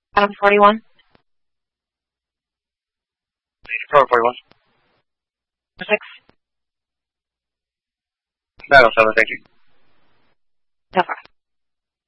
Adam 41. Tower 41. 6. Battle 7, thank you. No far.